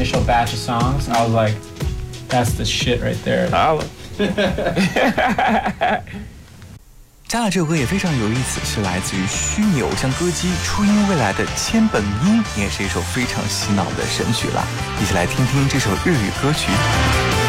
initial batch of songs, I was like, that's the shit right there. 加了这首歌也非常有意思，是来自于虚拟偶像歌姬初音未来的千本樱，也是一首非常洗脑的神曲了。一起来听听这首日语歌曲。